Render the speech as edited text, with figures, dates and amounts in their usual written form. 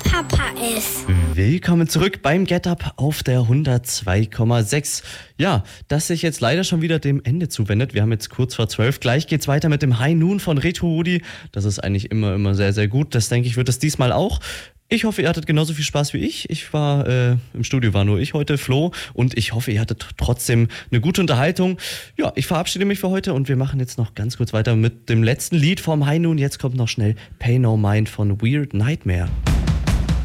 Papa ist. Willkommen zurück beim Get Up auf der 102,6. Ja, das sich jetzt leider schon wieder dem Ende zuwendet. Wir haben jetzt kurz vor 12. Gleich geht's weiter mit dem High Noon von Retro Rudi. Das ist eigentlich immer sehr, sehr gut. Das denke ich, wird es diesmal auch. Ich hoffe, ihr hattet genauso viel Spaß wie ich. Im Studio war nur ich heute, Flo. Und ich hoffe, ihr hattet trotzdem eine gute Unterhaltung. Ja, ich verabschiede mich für heute und wir machen jetzt noch ganz kurz weiter mit dem letzten Lied vom High Noon. Jetzt kommt noch schnell Pay No Mind von Weird Nightmare.